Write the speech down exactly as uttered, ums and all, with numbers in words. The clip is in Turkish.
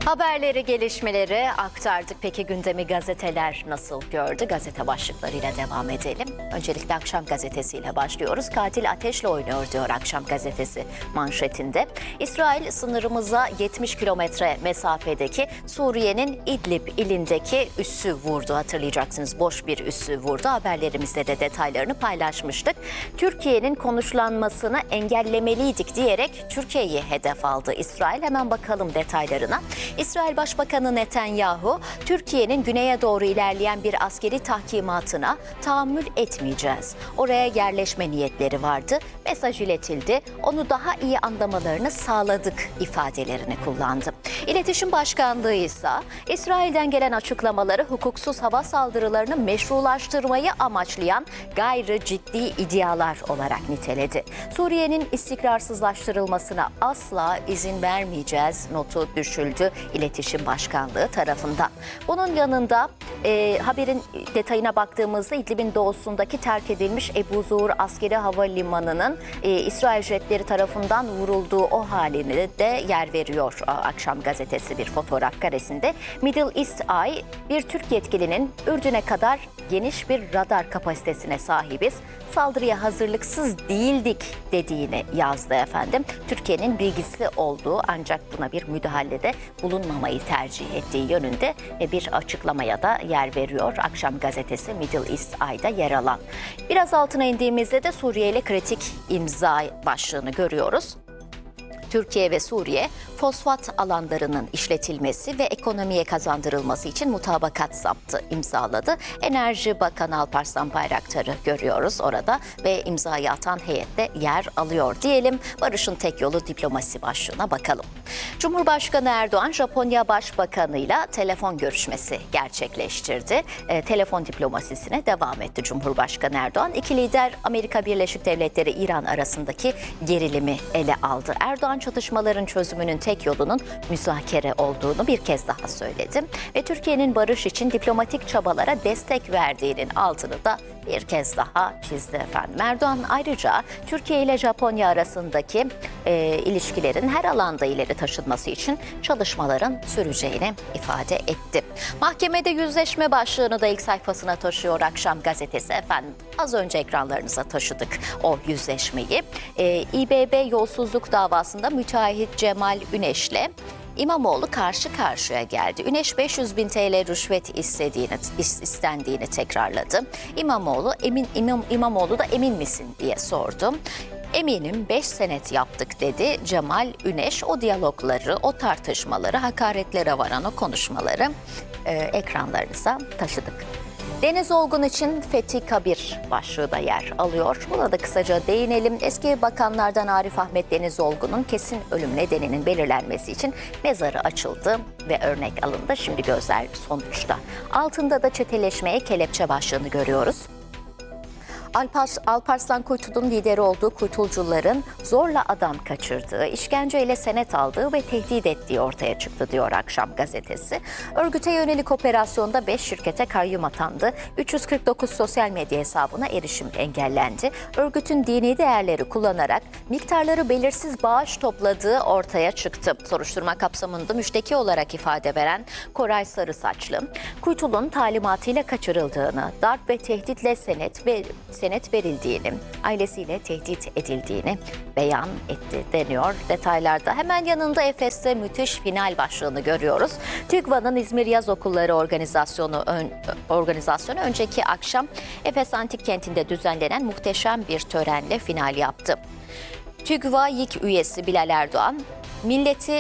Haberleri, gelişmeleri aktardık. Peki gündemi gazeteler nasıl gördü? Gazete başlıklarıyla devam edelim. Öncelikle Akşam Gazetesi'yle başlıyoruz. Katil ateşle oynuyor diyor Akşam Gazetesi manşetinde. İsrail sınırımıza yetmiş kilometre mesafedeki Suriye'nin İdlib ilindeki üssü vurdu. Hatırlayacaksınız, boş bir üssü vurdu. Haberlerimizde de detaylarını paylaşmıştık. Türkiye'nin konuşlanmasını engellemeliydik diyerek Türkiye'yi hedef aldı İsrail. Hemen bakalım detaylarına. İsrail Başbakanı Netanyahu, Türkiye'nin güneye doğru ilerleyen bir askeri tahkimatına tahammül etmeyeceğiz. Oraya yerleşme niyetleri vardı. Mesaj iletildi. Onu daha iyi anlamalarını sağladık ifadelerini kullandı. İletişim Başkanlığı ise İsrail'den gelen açıklamaları hukuksuz hava saldırılarını meşrulaştırmayı amaçlayan gayri ciddi iddialar olarak niteledi. Suriye'nin istikrarsızlaştırılmasına asla izin vermeyeceğiz notu düşüldü İletişim Başkanlığı tarafından. Bunun yanında e, haberin detayına baktığımızda İdlib'in doğusundaki terk edilmiş Ebu Zuhur Askeri Havalimanı'nın e, İsrail jetleri tarafından vurulduğu o haline de yer veriyor Akşam Gazetesi bir fotoğraf karesinde. Middle East Eye, bir Türk yetkilinin Ürdün'e kadar geniş bir radar kapasitesine sahibiz, saldırıya hazırlıksız değildik dediğini yazdı efendim. Türkiye'nin bilgisi olduğu ancak buna bir müdahalede bulunmamayı tercih ettiği yönünde bir açıklamaya da yer veriyor Akşam Gazetesi Middle East Eye'da yer alan. Biraz altına indiğimizde de Suriye ile kritik imza başlığını görüyoruz. Türkiye ve Suriye fosfat alanlarının işletilmesi ve ekonomiye kazandırılması için mutabakat zaptı imzaladı. Enerji Bakanı Alparslan Bayraktar'ı görüyoruz orada ve imzayı atan heyette yer alıyor diyelim. Barış'ın tek yolu diplomasi başlığına bakalım. Cumhurbaşkanı Erdoğan, Japonya Başbakanı'yla telefon görüşmesi gerçekleştirdi. E, telefon diplomasisine devam etti Cumhurbaşkanı Erdoğan. İki lider Amerika Birleşik Devletleri İran arasındaki gerilimi ele aldı. Erdoğan çatışmaların çözümünün tek yolunun müzakere olduğunu bir kez daha söyledi ve Türkiye'nin barış için diplomatik çabalara destek verdiğinin altını da bir kez daha çizdi efendim. Erdoğan ayrıca Türkiye ile Japonya arasındaki e, ilişkilerin her alanda ileri taşınması için çalışmaların süreceğini ifade etti. Mahkemede yüzleşme başlığını da ilk sayfasına taşıyor Akşam Gazetesi efendim. Az önce ekranlarınıza taşıdık o yüzleşmeyi. E, İBB yolsuzluk davasında müteahhit Cemal Üneş'le İmamoğlu karşı karşıya geldi. Üneş beş yüz bin T L rüşvet istediğini, istendiğini tekrarladı. İmamoğlu, emin, İmam, İmamoğlu da emin misin diye sordu. Eminim, beş senet yaptık dedi Cemal Üneş. O diyalogları, o tartışmaları, hakaretlere varan o konuşmaları e, ekranlarınıza taşıdık. Deniz Olgun için Fethi Kabir başlığı da yer alıyor. Buna da kısaca değinelim. Eski bakanlardan Arif Ahmet Deniz Olgun'un kesin ölüm nedeninin belirlenmesi için mezarı açıldı ve örnek alındı. Şimdi gözler sonuçta. Altında da çeteleşmeye kelepçe başlığını görüyoruz. Alpars, Alparslan Kuytu'nun lideri olduğu kuytulcuların zorla adam kaçırdığı, işkenceyle senet aldığı ve tehdit ettiği ortaya çıktı diyor Akşam Gazetesi. Örgüte yönelik operasyonda beş şirkete kayyum atandı. üç yüz kırk dokuz sosyal medya hesabına erişim engellendi. Örgütün dini değerleri kullanarak miktarları belirsiz bağış topladığı ortaya çıktı. Soruşturma kapsamında müşteki olarak ifade veren Koray Sarısaçlı, Kuytul'un talimatıyla kaçırıldığını, darp ve tehditle senet ve senet verildiğini, ailesiyle tehdit edildiğini beyan etti deniyor detaylarda. Hemen yanında Efes'te müthiş final başlığını görüyoruz. TÜGVA'nın İzmir Yaz Okulları organizasyonu ön, organizasyonu önceki akşam Efes Antik Kenti'nde düzenlenen muhteşem bir törenle final yaptı. TÜGVA Y İ K üyesi Bilal Erdoğan, milleti